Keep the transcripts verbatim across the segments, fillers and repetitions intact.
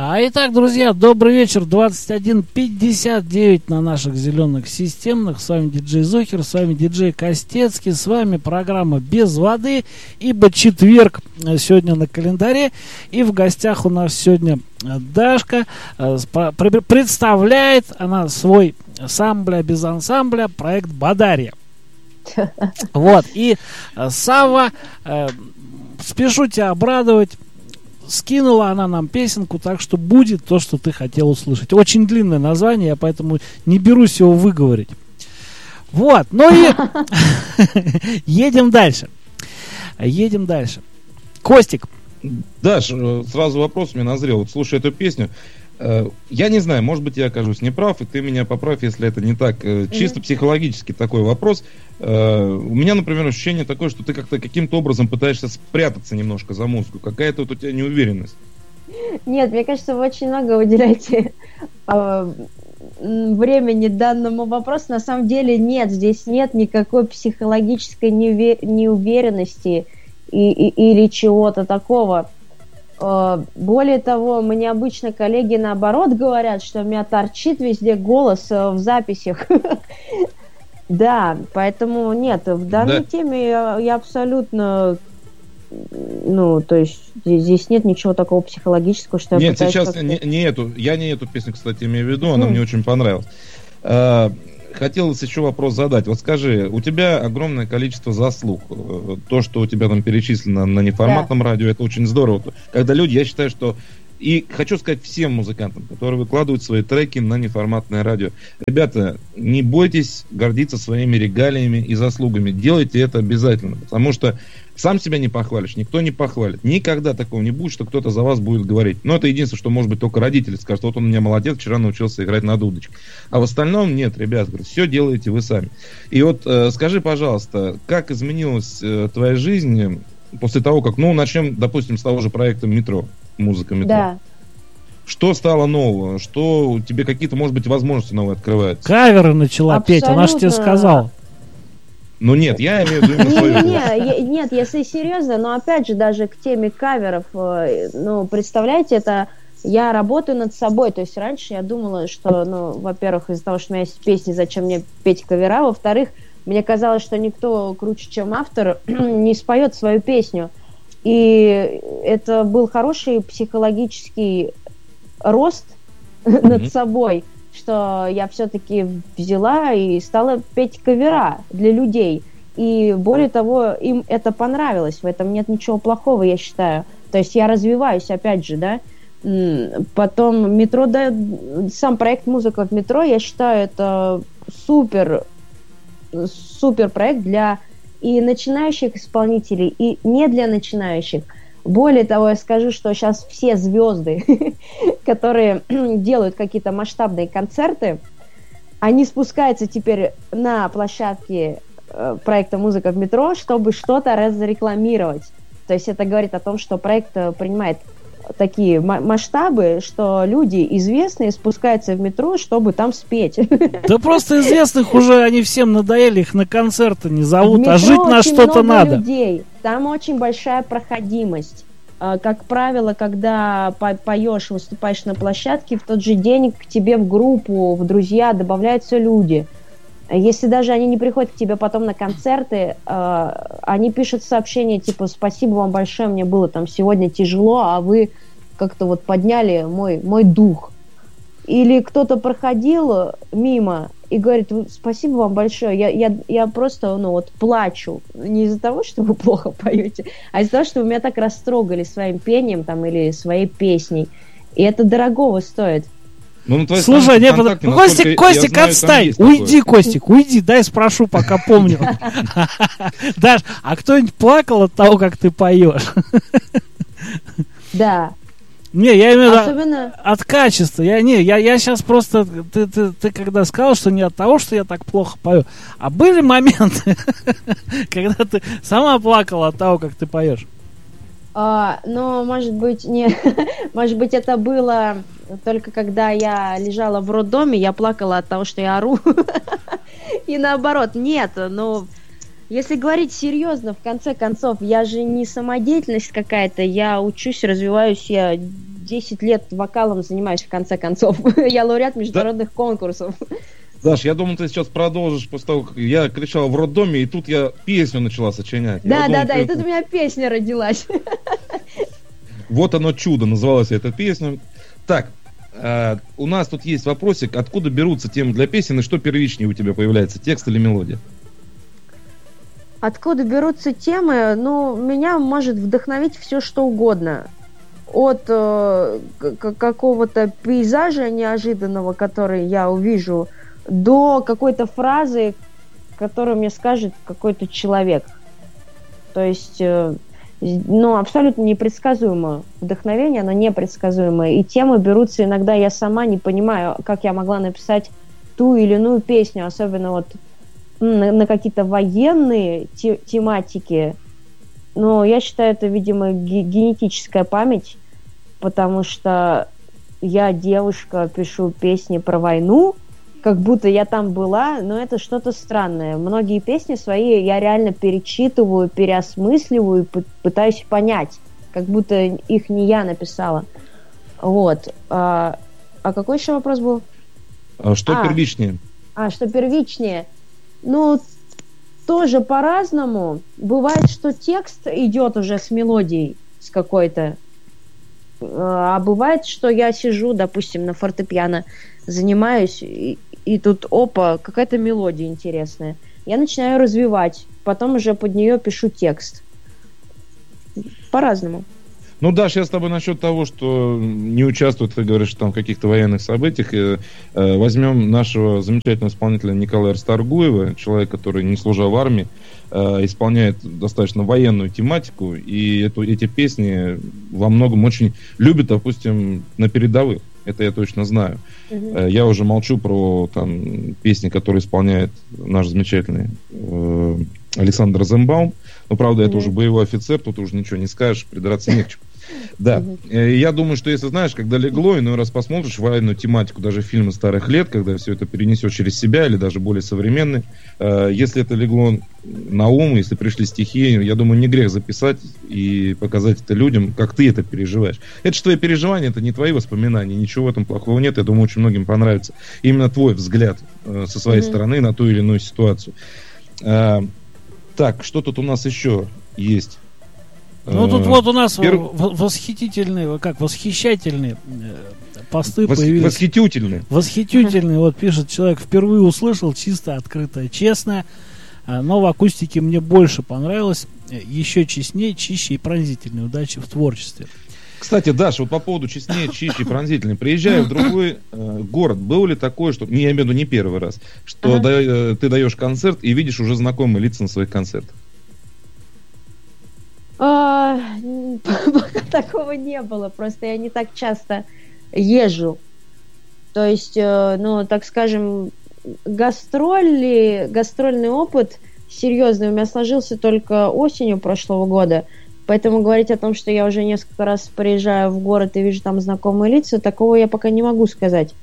А, итак, друзья, добрый вечер. двадцать один пятьдесят девять на наших зеленых системных. С вами диджей Зохер, с вами диджей Костецкий, с вами программа «Без воды», ибо четверг сегодня на календаре. И в гостях у нас сегодня Дашка. Представляет она свой с амбля без ансамбля проект «Бадарья». Вот, и Савва, э, спешу тебя обрадовать, скинула она нам песенку, так что будет то, что ты хотел услышать. Очень длинное название, я поэтому не берусь его выговорить. Вот, ну и едем дальше. Едем дальше. Костик. Даш, сразу вопрос у меня назрел. Вот слушай эту песню. Я не знаю, может быть, я окажусь неправ, и ты меня поправь, если это не так. Чисто mm-hmm. психологически такой вопрос. У меня, например, ощущение такое, что ты как-то каким-то образом пытаешься спрятаться немножко за музыку. Какая-то вот у тебя неуверенность. Нет, мне кажется, вы очень много уделяете э, времени данному вопросу. На самом деле нет, здесь нет никакой психологической неуве- неуверенности и, и, или чего-то такого. Более того, мне обычно коллеги наоборот говорят, что у меня торчит везде голос в записях. Да, поэтому нет, в данной теме я абсолютно, ну, то есть здесь нет ничего такого психологического, что я пытаюсь... Нет, сейчас не эту, я не эту песню, кстати, имею в виду, она мне очень понравилась. Хотелось еще вопрос задать. Вот скажи, у тебя огромное количество заслуг. То, что у тебя там перечислено на неформатном да. радио, это очень здорово. Когда люди, я считаю, что... И хочу сказать всем музыкантам, которые выкладывают свои треки на неформатное радио. Ребята, не бойтесь гордиться своими регалиями и заслугами. Делайте это обязательно. Потому что сам себя не похвалишь, никто не похвалит. Никогда такого не будет, что кто-то за вас будет говорить. Но это единственное, что может быть только родители скажут: вот он у меня молодец, вчера научился играть на дудочке. А в остальном нет, ребят, все делаете вы сами. И вот э, скажи, пожалуйста, как изменилась э, твоя жизнь после того, как, ну, начнем, допустим, с того же проекта «Метро», музыка «Метро». Да. Что стало нового? Что у тебя какие-то, может быть, возможности новые открываются? Каверы начала Абсолютно. петь, она же тебе сказала. Ну нет, я имею в виду именно свою. Не-не-не, нет, если серьезно, но опять же, даже к теме каверов, ну, представляете, это я работаю над собой, то есть раньше я думала, что, ну, во-первых, из-за того, что у меня есть песни, зачем мне петь кавера, во-вторых, мне казалось, что никто круче, чем автор, не споет свою песню. И это был хороший психологический рост mm-hmm. над собой, что я все-таки взяла и стала петь кавера для людей. И более того, им это понравилось. В этом нет ничего плохого, я считаю. То есть я развиваюсь, опять же, да. Потом «Метро», да, сам проект «Музыка в метро», я считаю, это супер супер проект для и начинающих исполнителей, и не для начинающих. Более того, я скажу, что сейчас все звезды, которые делают какие-то масштабные концерты, они спускаются теперь на площадке проекта «Музыка в метро», чтобы что-то разрекламировать. То есть это говорит о том, что проект принимает такие масштабы, что люди известные спускаются в метро, чтобы там спеть. Да просто известных уже они всем надоели, их на концерты не зовут, а жить на что-то надо. Людей. Там очень большая проходимость. Как правило, когда поешь, выступаешь на площадке, в тот же день к тебе в группу, в друзья добавляются люди. Если даже они не приходят к тебе потом на концерты, э, они пишут сообщения типа: спасибо вам большое, мне было там сегодня тяжело, а вы как-то вот подняли мой, мой дух. Или кто-то проходил мимо и говорит: спасибо вам большое, я, я, я просто, ну вот, плачу. Не из-за того, что вы плохо поете, а из-за того, что вы меня так растрогали своим пением там, или своей песней. И это дорогого стоит. Ну, слушай, не, под... Костик, Костик, знаю, отстань! Уйди, такое. Костик, уйди, дай спрошу, пока помню. Даш, а кто-нибудь плакал от того, как ты поешь? Да. Не, я имею в виду Особенно... от качества. Я не, я, я сейчас просто, ты, ты, ты когда сказал, что не от того, что я так плохо пою, а были моменты, когда ты сама плакала от того, как ты поешь. А, но, может быть, не, может быть, это было только когда я лежала в роддоме, я плакала от того, что я ору. И наоборот, нет, но если говорить серьезно, в конце концов, я же не самодеятельность какая-то, я учусь, развиваюсь, я десять лет вокалом занимаюсь, в конце концов. Я лауреат международных да? конкурсов. Даш, я думал, ты сейчас продолжишь после того, как я кричал в роддоме, и тут я песню начала сочинять. Да, я да, думал, да, ты... и тут у меня песня родилась. Вот оно чудо, называлась эта песня. Так, э, у нас тут есть вопросик, откуда берутся темы для песен, и что первичнее у тебя появляется, текст или мелодия? Откуда берутся темы? Ну, меня может вдохновить все, что угодно. От э, к- какого-то пейзажа неожиданного, который я увижу, до какой-то фразы, которую мне скажет какой-то человек. То есть, э, ну, абсолютно непредсказуемое вдохновение, оно непредсказуемое. И темы берутся иногда, я сама не понимаю, как я могла написать ту или иную песню, особенно вот на, на какие-то военные те- тематики. Но я считаю, это, видимо, ге- генетическая память, потому что я, девушка, пишу песни про войну, как будто я там была, но это что-то странное. Многие песни свои я реально перечитываю, переосмысливаю, пытаюсь понять, как будто их не я написала. Вот. А, а какой еще вопрос был? А что а, первичнее? А, что первичнее? Ну, тоже по-разному. Бывает, что текст идет уже с мелодией, с какой-то. А бывает, что я сижу, допустим, на фортепиано, занимаюсь, и, и тут, опа, какая-то мелодия интересная. Я начинаю развивать, потом уже под нее пишу текст. По-разному. Ну, Даш, я с тобой насчет того, что не участвует, ты говоришь, там, в каких-то военных событиях. Э, э, возьмем нашего замечательного исполнителя Николая Расторгуева, человек, который, не служа в армии, э, исполняет достаточно военную тематику, и эту, эти песни во многом очень любят, допустим, на передовых. Это я точно знаю. Uh-huh. Я уже молчу про там, песни, которые исполняет наш замечательный э, Александр Розенбаум. Но, правда, uh-huh. это уже боевой офицер, тут уже ничего не скажешь, придраться не к чему. Да, uh-huh. я думаю, что если знаешь, когда легло, иной раз посмотришь военную тематику, даже фильмы старых лет, когда все это перенесешь через себя, или даже более современные, э, если это легло на ум, если пришли стихи, я думаю, не грех записать и показать это людям, как ты это переживаешь. Это же твои переживания, это не твои воспоминания, ничего в этом плохого нет, я думаю, очень многим понравится именно твой взгляд э, со своей uh-huh. стороны на ту или иную ситуацию. Э, так, что тут у нас еще есть? Ну, тут вот у нас Перв... восхитительные, как, восхищательные посты Вос... появились. Восхитительные. Восхитительные, вот пишет человек, впервые услышал, чисто, открыто, честно, но в акустике мне больше понравилось, еще честнее, чище и пронзительнее. Удачи в творчестве. Кстати, Даша, вот по поводу честнее, чище и пронзительнее, приезжая в другой э, город, было ли такое, что, не, я имею в виду не первый раз, что ага. да, э, ты даешь концерт и видишь уже знакомые лица на своих концертах? А, пока такого не было, просто я не так часто езжу. То есть, ну, так скажем, гастроли, гастрольный опыт серьезный у меня сложился только осенью прошлого года. Поэтому говорить о том, что я уже несколько раз приезжаю в город и вижу там знакомые лица, такого я пока не могу сказать.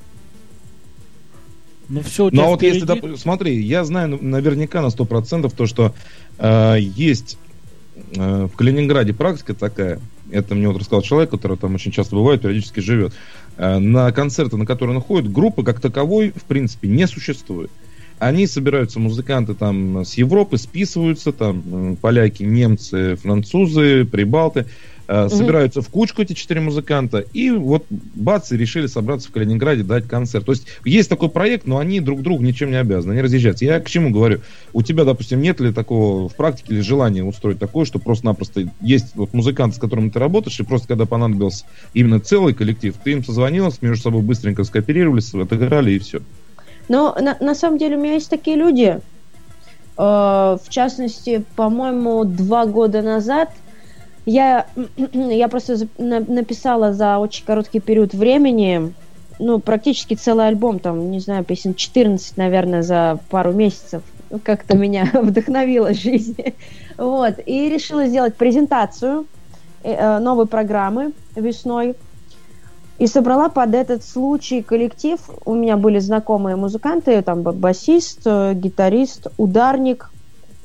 Ну, все у тебя. Ну, а вот если, доп... смотри, я знаю наверняка на сто процентов то, что э, есть э, в Калининграде практика такая, это мне вот рассказал человек, который там очень часто бывает, периодически живет, э, на концерты, на которые он ходит, группы как таковой, в принципе, не существует. Они собираются, музыканты там с Европы, списываются, там поляки, немцы, французы, прибалты, э, собираются в кучку эти четыре музыканта, и вот бац, и решили собраться в Калининграде, дать концерт. То есть есть такой проект, но они друг другу ничем не обязаны, они разъезжаются. Я к чему говорю? У тебя, допустим, нет ли такого в практике или желания устроить такое, что просто-напросто есть вот музыканты, с которыми ты работаешь, и просто когда понадобился именно целый коллектив, ты им созвонилась, между собой быстренько скооперировались, отыграли и все. Но на, на самом деле у меня есть такие люди. Э, в частности, по-моему, два года назад я, я просто за, на, написала за очень короткий период времени, ну, практически целый альбом, там, не знаю, песен четырнадцать, наверное, за пару месяцев. Как-то меня вдохновила жизнь. Вот. И решила сделать презентацию э, новой программы весной. И собрала под этот случай коллектив. У меня были знакомые музыканты, там басист, гитарист, ударник.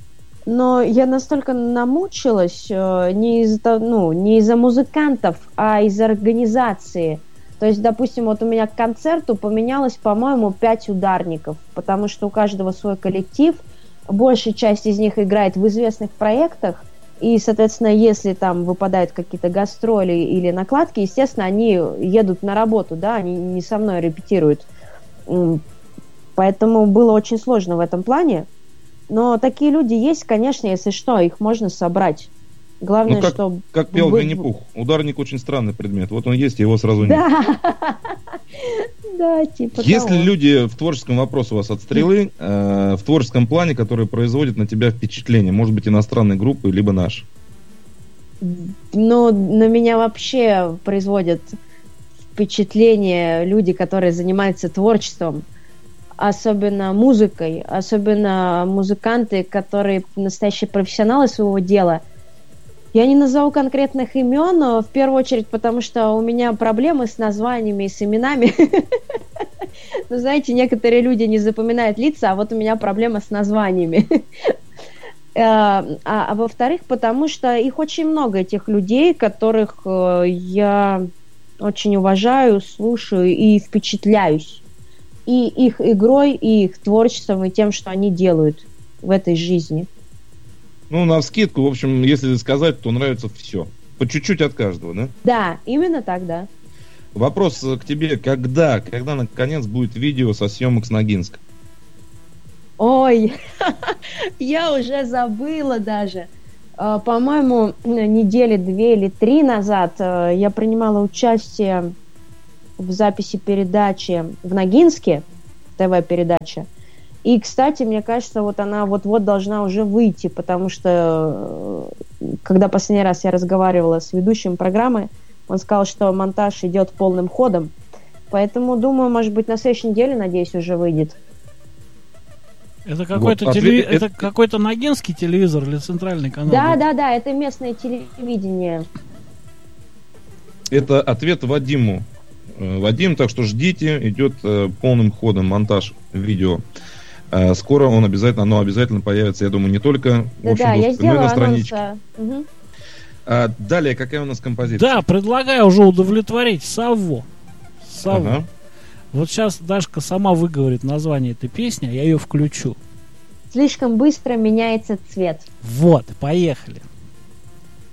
но я настолько намучилась э, не из-за, ну, не из-за музыкантов, а из-за организации. То есть, допустим, вот у меня к концерту поменялось, по-моему, пять ударников, потому что у каждого свой коллектив, большая часть из них играет в известных проектах, и, соответственно, если там выпадают какие-то гастроли или накладки, естественно, они едут на работу, да, они не со мной репетируют. Поэтому было очень сложно в этом плане. Но такие люди есть, конечно, если что, их можно собрать. Главное, ну, как, что... Как пел Винни-Пух. Ударник очень странный предмет. Вот он есть, его сразу нет. Да, да, типа Если люди в творческом вопросе у вас от стрелы, э, в творческом плане, которые производят на тебя впечатление, может быть, иностранной группы, либо наш. Ну, на меня вообще производят впечатление люди, которые занимаются творчеством, особенно музыкой, особенно музыканты, которые настоящие профессионалы своего дела. Я не назову конкретных имен, но в первую очередь, потому что у меня проблемы с названиями и с именами. Ну, знаете, некоторые люди не запоминают лица, а вот у меня проблема с названиями. А, а во-вторых, потому что их очень много, этих людей, которых я очень уважаю, слушаю и впечатляюсь. И их игрой, и их творчеством, и тем, что они делают в этой жизни. Ну, навскидку, в общем, если сказать, то нравится все. По чуть-чуть от каждого, да? Да, именно так, да. Вопрос к тебе, когда, когда наконец будет видео со съемок с Ногинска? Ой, я уже забыла даже. По-моему, недели две или три назад я принимала участие в записи передачи в Ногинске, ТВ-передача. И, кстати, мне кажется, вот она вот-вот должна уже выйти, потому что когда последний раз я разговаривала с ведущим программы, он сказал, что монтаж идет полным ходом. Поэтому, думаю, может быть, на следующей неделе, надеюсь, уже выйдет. Это какой-то, вот, телеви... ответ... это какой-то ногинский телевизор или центральный канал? Да, да, да, это местное телевидение. Это ответ Вадиму. Вадим, так что ждите, идет полным ходом монтаж видео. Скоро он обязательно, оно обязательно появится, я думаю, не только да, в общем да, я доступе, но и на страничке. Анонс, угу. А, далее, какая у нас композиция? Да, предлагаю уже удовлетворить Савву. Савву. Ага. Вот сейчас Дашка сама выговорит название этой песни, а я ее включу. Слишком быстро меняется цвет. Вот, поехали.